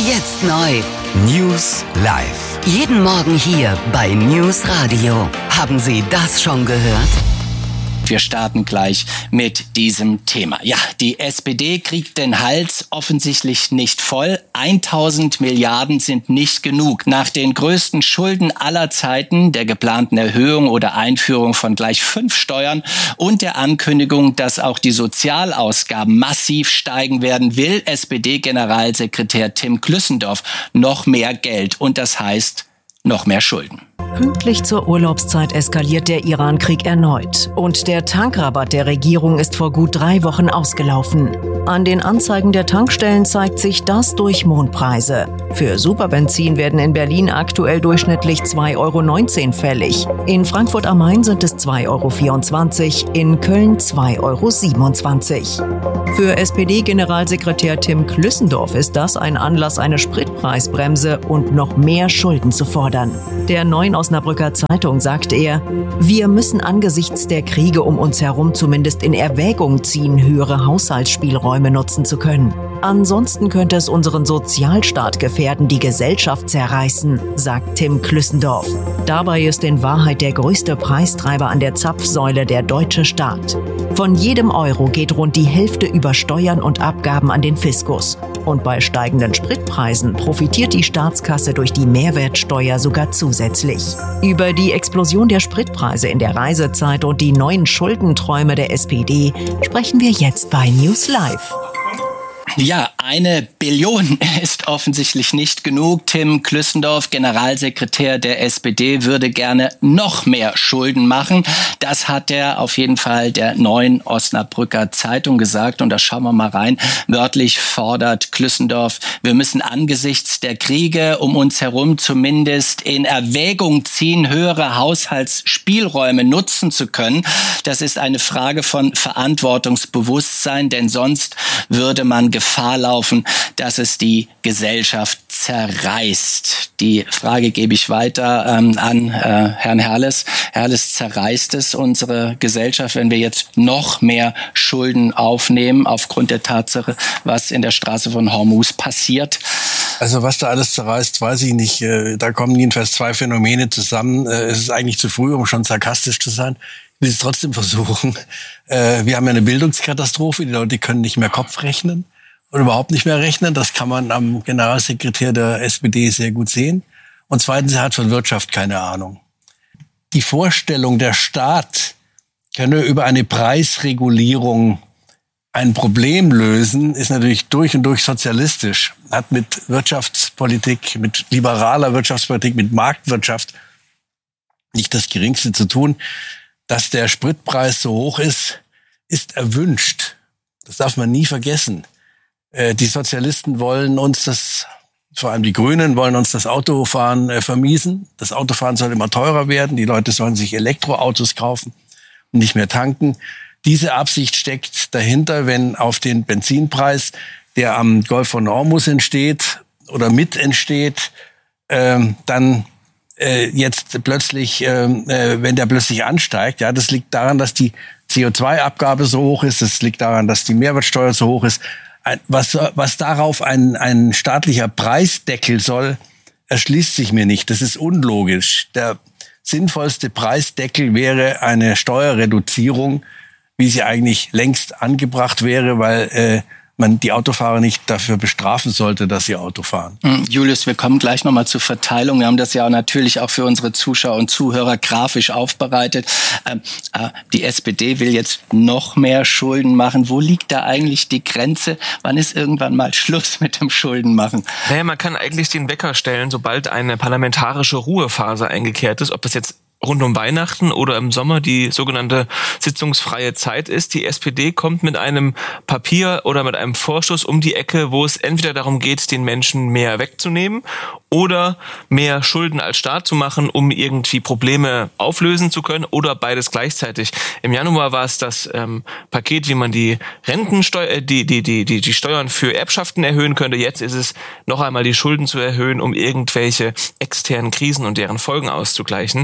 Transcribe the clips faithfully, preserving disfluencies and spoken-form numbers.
Jetzt neu. News live. Jeden Morgen hier bei News Radio. Haben Sie das schon gehört? Wir starten gleich mit diesem Thema. Ja, die S P D kriegt den Hals offensichtlich nicht voll. tausend Milliarden sind nicht genug. Nach den größten Schulden aller Zeiten, der geplanten Erhöhung oder Einführung von gleich fünf Steuern und der Ankündigung, dass auch die Sozialausgaben massiv steigen werden, will S P D-Generalsekretär Tim Klüssendorf noch mehr Geld. Und das heißt noch mehr Schulden. Pünktlich zur Urlaubszeit eskaliert der Iran-Krieg erneut. Und der Tankrabatt der Regierung ist vor gut drei Wochen ausgelaufen. An den Anzeigen der Tankstellen zeigt sich das durch Mondpreise. Für Superbenzin werden in Berlin aktuell durchschnittlich zwei Euro neunzehn fällig. In Frankfurt am Main sind es zwei Euro vierundzwanzig, in Köln zwei Euro siebenundzwanzig. Für S P D-Generalsekretär Tim Klüssendorf ist das ein Anlass, eine Spritpreisbremse und noch mehr Schulden zu fordern. Der neuen Osnabrücker Zeitung sagte er, wir müssen angesichts der Kriege um uns herum zumindest in Erwägung ziehen, höhere Haushaltsspielräume nutzen zu können. Ansonsten könnte es unseren Sozialstaat gefährden, die Gesellschaft zerreißen, sagt Tim Klüssendorf. Dabei ist in Wahrheit der größte Preistreiber an der Zapfsäule der deutsche Staat. Von jedem Euro geht rund die Hälfte über Steuern und Abgaben an den Fiskus. Und bei steigenden Spritpreisen profitiert die Staatskasse durch die Mehrwertsteuer sogar zusätzlich. Über die Explosion der Spritpreise in der Reisezeit und die neuen Schuldenträume der S P D sprechen wir jetzt bei News Live. Ja, eine Billion ist offensichtlich nicht genug. Tim Klüssendorf, Generalsekretär der S P D, würde gerne noch mehr Schulden machen. Das hat er auf jeden Fall der neuen Osnabrücker Zeitung gesagt. Und da schauen wir mal rein. Wörtlich fordert Klüssendorf, wir müssen angesichts der Kriege um uns herum zumindest in Erwägung ziehen, höhere Haushaltsspielräume nutzen zu können. Das ist eine Frage von Verantwortungsbewusstsein, denn sonst würde man Gefahr laufen, dass es die Gesellschaft zerreißt. Die Frage gebe ich weiter ähm, an äh, Herrn Herles. Herles, zerreißt es unsere Gesellschaft, wenn wir jetzt noch mehr Schulden aufnehmen aufgrund der Tatsache, was in der Straße von Hormuz passiert? Also was da alles zerreißt, weiß ich nicht. Da kommen jedenfalls zwei Phänomene zusammen. Es ist eigentlich zu früh, um schon sarkastisch zu sein. Ich will es trotzdem versuchen. Wir haben ja eine Bildungskatastrophe. Die Leute können nicht mehr Kopf rechnen und überhaupt nicht mehr rechnen. Das kann man am Generalsekretär der S P D sehr gut sehen. Und zweitens, er hat von Wirtschaft keine Ahnung. Die Vorstellung, der Staat könne über eine Preisregulierung ein Problem lösen, ist natürlich durch und durch sozialistisch. Hat mit Wirtschaftspolitik, mit liberaler Wirtschaftspolitik, mit Marktwirtschaft nicht das Geringste zu tun. Dass der Spritpreis so hoch ist, ist erwünscht. Das darf man nie vergessen. Die Sozialisten wollen uns das, vor allem die Grünen, wollen uns das Autofahren äh, vermiesen. Das Autofahren soll immer teurer werden. Die Leute sollen sich Elektroautos kaufen und nicht mehr tanken. Diese Absicht steckt dahinter, wenn auf den Benzinpreis, der am Golf von Hormuz entsteht oder mit entsteht, ähm, dann äh, jetzt plötzlich, äh, wenn der plötzlich ansteigt, ja, das liegt daran, dass die C O zwei Abgabe so hoch ist. Das liegt daran, dass die Mehrwertsteuer so hoch ist. Was, was darauf ein, ein staatlicher Preisdeckel soll, erschließt sich mir nicht. Das ist unlogisch. Der sinnvollste Preisdeckel wäre eine Steuerreduzierung, wie sie eigentlich längst angebracht wäre, weil äh, man die Autofahrer nicht dafür bestrafen sollte, dass sie Auto fahren. Julius, wir kommen gleich nochmal zur Verteilung. Wir haben das ja natürlich auch für unsere Zuschauer und Zuhörer grafisch aufbereitet. Ähm, äh, die S P D will jetzt noch mehr Schulden machen. Wo liegt da eigentlich die Grenze? Wann ist irgendwann mal Schluss mit dem Schuldenmachen? Naja, man kann eigentlich den Wecker stellen, sobald eine parlamentarische Ruhephase eingekehrt ist. Ob das jetzt rund um Weihnachten oder im Sommer die sogenannte sitzungsfreie Zeit ist. Die S P D kommt mit einem Papier oder mit einem Vorschuss um die Ecke, wo es entweder darum geht, den Menschen mehr wegzunehmen oder mehr Schulden als Staat zu machen, um irgendwie Probleme auflösen zu können, oder beides gleichzeitig. Im Januar war es das ähm, Paket, wie man die Rentensteuer, die, die, die, die, die Steuern für Erbschaften erhöhen könnte. Jetzt ist es noch einmal die Schulden zu erhöhen, um irgendwelche externen Krisen und deren Folgen auszugleichen. Ja,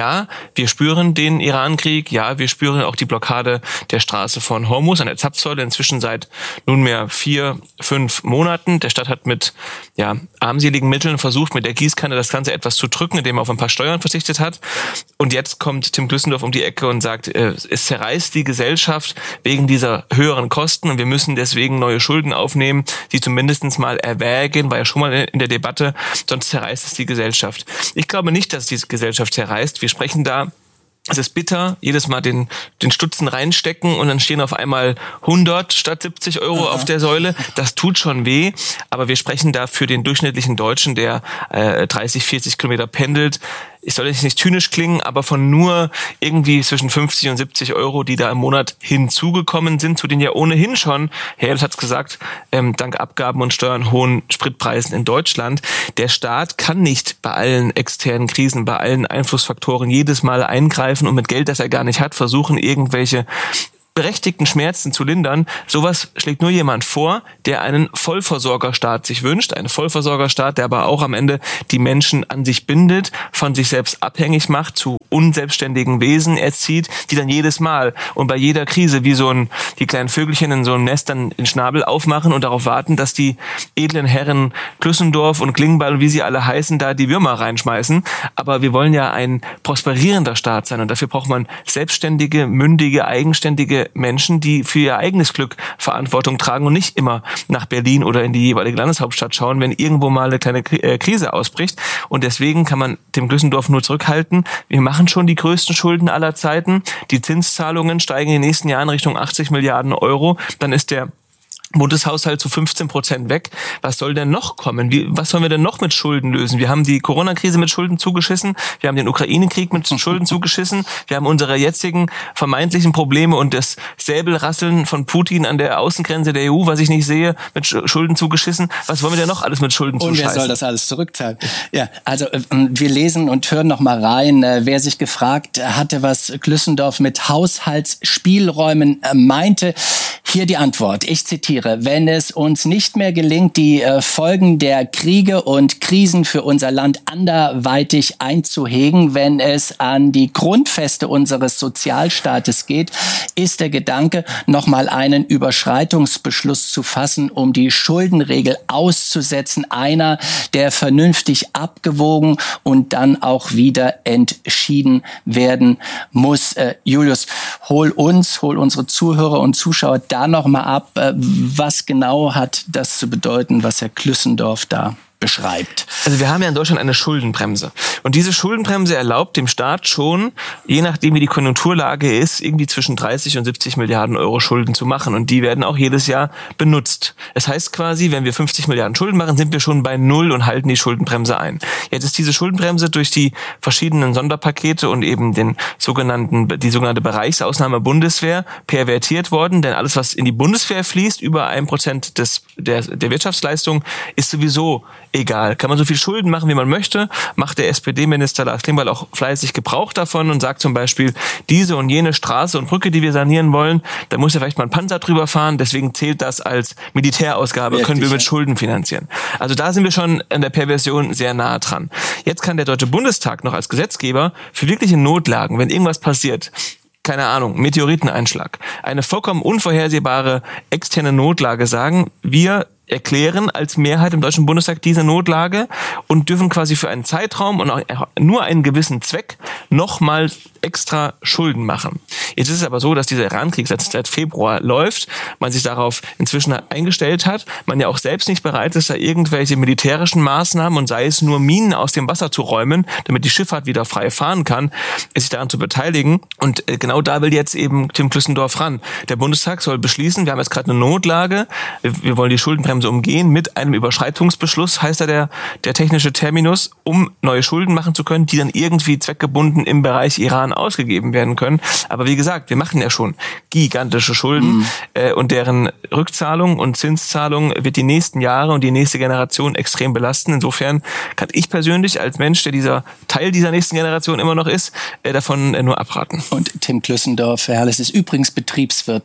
ja, wir spüren den Irankrieg, ja, wir spüren auch die Blockade der Straße von Hormuz an der Zapfsäule inzwischen seit nunmehr vier, fünf Monaten. Der Staat hat mit ja, armseligen Mitteln versucht, mit der Gießkanne das Ganze etwas zu drücken, indem er auf ein paar Steuern verzichtet hat. Und jetzt kommt Tim Klüssendorf um die Ecke und sagt, äh, es zerreißt die Gesellschaft wegen dieser höheren Kosten und wir müssen deswegen neue Schulden aufnehmen, die zumindest mal erwägen, war ja schon mal in der Debatte, sonst zerreißt es die Gesellschaft. Ich glaube nicht, dass die Gesellschaft zerreißt. Wir sprechen da, es ist bitter, jedes Mal den, den Stutzen reinstecken und dann stehen auf einmal hundert statt siebzig Euro Aha. auf der Säule. Das tut schon weh, aber wir sprechen da für den durchschnittlichen Deutschen, der äh, dreißig, vierzig Kilometer pendelt. Ich soll jetzt nicht zynisch klingen, aber von nur irgendwie zwischen fünfzig und siebzig Euro, die da im Monat hinzugekommen sind, zu den ja ohnehin schon, Herr Herold hat's gesagt, ähm, dank Abgaben und Steuern hohen Spritpreisen in Deutschland. Der Staat kann nicht bei allen externen Krisen, bei allen Einflussfaktoren jedes Mal eingreifen und mit Geld, das er gar nicht hat, versuchen, irgendwelche berechtigten Schmerzen zu lindern. Sowas schlägt nur jemand vor, der einen Vollversorgerstaat sich wünscht. Einen Vollversorgerstaat, der aber auch am Ende die Menschen an sich bindet, von sich selbst abhängig macht, zu unselbstständigen Wesen erzieht, die dann jedes Mal und bei jeder Krise wie so ein, die kleinen Vögelchen in so einem Nest dann den Schnabel aufmachen und darauf warten, dass die edlen Herren Klüssendorf und Klingbeil und wie sie alle heißen, da die Würmer reinschmeißen. Aber wir wollen ja ein prosperierender Staat sein und dafür braucht man selbstständige, mündige, eigenständige Menschen, die für ihr eigenes Glück Verantwortung tragen und nicht immer nach Berlin oder in die jeweilige Landeshauptstadt schauen, wenn irgendwo mal eine kleine Krise ausbricht. Und deswegen kann man dem Klüssendorf nur zurückhalten. Wir machen schon die größten Schulden aller Zeiten. Die Zinszahlungen steigen in den nächsten Jahren Richtung achtzig Milliarden Euro. Dann ist der Bundeshaushalt zu fünfzehn Prozent weg. Was soll denn noch kommen? Wie, was sollen wir denn noch mit Schulden lösen? Wir haben die Corona-Krise mit Schulden zugeschissen. Wir haben den Ukraine-Krieg mit Schulden zugeschissen. Wir haben unsere jetzigen vermeintlichen Probleme und das Säbelrasseln von Putin an der Außengrenze der E U, was ich nicht sehe, mit Schulden zugeschissen. Was wollen wir denn noch alles mit Schulden zuscheißen? Und wer soll das alles zurückzahlen? Ja, also wir lesen und hören noch mal rein. Wer sich gefragt hatte, was Klüssendorf mit Haushaltsspielräumen meinte, hier die Antwort. Ich zitiere: Wenn es uns nicht mehr gelingt, die äh, Folgen der Kriege und Krisen für unser Land anderweitig einzuhegen, wenn es an die Grundfeste unseres Sozialstaates geht, ist der Gedanke, nochmal einen Überschreitungsbeschluss zu fassen, um die Schuldenregel auszusetzen, einer, der vernünftig abgewogen und dann auch wieder entschieden werden muss. Äh, Julius, hol uns, hol unsere Zuhörer und Zuschauer da nochmal ab. Äh, Was genau hat das zu bedeuten, was Herr Klüssendorf da beschreibt? Also wir haben ja in Deutschland eine Schuldenbremse. Und diese Schuldenbremse erlaubt dem Staat schon, je nachdem wie die Konjunkturlage ist, irgendwie zwischen dreißig und siebzig Milliarden Euro Schulden zu machen. Und die werden auch jedes Jahr benutzt. Es heißt quasi, wenn wir fünfzig Milliarden Schulden machen, sind wir schon bei Null und halten die Schuldenbremse ein. Jetzt ist diese Schuldenbremse durch die verschiedenen Sonderpakete und eben den sogenannten, die sogenannte Bereichsausnahme Bundeswehr pervertiert worden. Denn alles, was in die Bundeswehr fließt, über ein Prozent des, der, der Wirtschaftsleistung, ist sowieso egal. Kann man so viel Schulden machen, wie man möchte, macht der S P D-Minister Lars Klingbeil auch fleißig Gebrauch davon und sagt zum Beispiel, diese und jene Straße und Brücke, die wir sanieren wollen, da muss ja vielleicht mal ein Panzer drüber fahren, deswegen zählt das als Militärausgabe, Wirklich, können wir mit ja. Schulden finanzieren. Also da sind wir schon an der Perversion sehr nahe dran. Jetzt kann der Deutsche Bundestag noch als Gesetzgeber für wirkliche Notlagen, wenn irgendwas passiert, keine Ahnung, Meteoriteneinschlag, eine vollkommen unvorhersehbare externe Notlage sagen, wir erklären als Mehrheit im Deutschen Bundestag diese Notlage und dürfen quasi für einen Zeitraum und auch nur einen gewissen Zweck nochmal extra Schulden machen. Jetzt ist es aber so, dass dieser Irankrieg seit, seit Februar läuft, man sich darauf inzwischen eingestellt hat, man ja auch selbst nicht bereit ist, da irgendwelche militärischen Maßnahmen und sei es nur Minen aus dem Wasser zu räumen, damit die Schifffahrt wieder frei fahren kann, sich daran zu beteiligen. Und genau da will jetzt eben Tim Klüssendorf ran. Der Bundestag soll beschließen, wir haben jetzt gerade eine Notlage, wir wollen die Schuldenbremse umgehen mit einem Überschreitungsbeschluss, heißt da der, der technische Terminus, um neue Schulden machen zu können, die dann irgendwie zweckgebunden im Bereich Iran ausgegeben werden können. Aber wie gesagt, wir machen ja schon gigantische Schulden mhm. äh, und deren Rückzahlung und Zinszahlung wird die nächsten Jahre und die nächste Generation extrem belasten. Insofern kann ich persönlich als Mensch, der dieser Teil dieser nächsten Generation immer noch ist, äh, davon äh, nur abraten. Und Tim Klüssendorf, Herr Herrles, ist übrigens Betriebswirt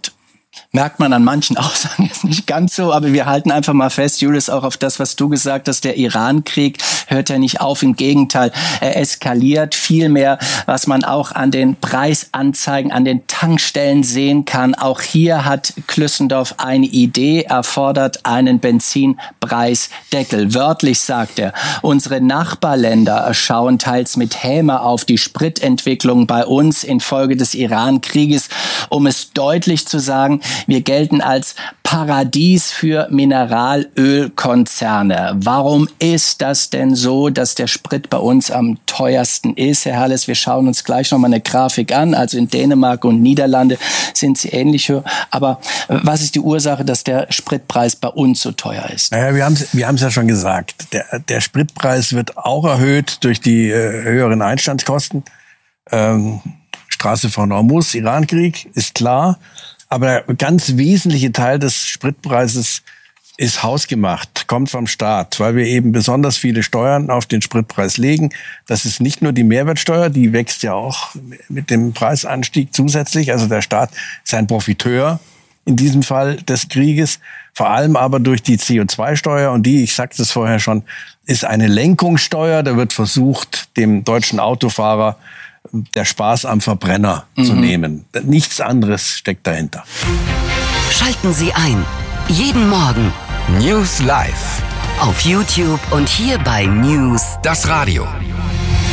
Merkt man an manchen Aussagen jetzt nicht ganz so, aber wir halten einfach mal fest, Julius, auch auf das, was du gesagt hast, der Iran-Krieg hört ja nicht auf, im Gegenteil, er eskaliert vielmehr, was man auch an den Preisanzeigen, an den Tankstellen sehen kann. Auch hier hat Klüssendorf eine Idee, er fordert einen Benzinpreisdeckel. Wörtlich sagt er, unsere Nachbarländer schauen teils mit Häme auf die Spritentwicklung bei uns infolge des Iran-Krieges, um es deutlich zu sagen, wir gelten als Paradies für Mineralölkonzerne. Warum ist das denn so, dass der Sprit bei uns am teuersten ist, Herr Halles? Wir schauen uns gleich nochmal eine Grafik an. Also in Dänemark und Niederlande sind sie ähnlich höher. Aber was ist die Ursache, dass der Spritpreis bei uns so teuer ist? Naja, wir haben es wir haben's ja schon gesagt. Der, der Spritpreis wird auch erhöht durch die äh, höheren Einstandskosten. Ähm, Straße von Hormuz, Irankrieg, ist klar. Aber der ganz wesentliche Teil des Spritpreises ist hausgemacht, kommt vom Staat, weil wir eben besonders viele Steuern auf den Spritpreis legen. Das ist nicht nur die Mehrwertsteuer, die wächst ja auch mit dem Preisanstieg zusätzlich. Also der Staat ist ein Profiteur in diesem Fall des Krieges, vor allem aber durch die C O zwei Steuer. Und die, ich sagte es vorher schon, ist eine Lenkungssteuer. Da wird versucht, dem deutschen Autofahrer der Spaß am Verbrenner mhm. zu nehmen. Nichts anderes steckt dahinter. Schalten Sie ein. Jeden Morgen. News Live. Auf YouTube und hier bei News. Das Radio.